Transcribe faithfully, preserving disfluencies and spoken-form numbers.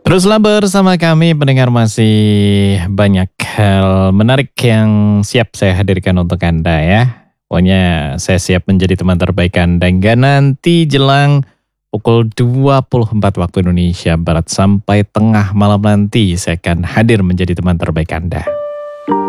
Teruslah bersama kami pendengar, masih banyak hal menarik yang siap saya hadirkan untuk Anda ya. Pokoknya saya siap menjadi teman terbaik Anda hingga nanti jelang pukul dua puluh empat waktu Indonesia Barat sampai tengah malam nanti saya akan hadir menjadi teman terbaik Anda.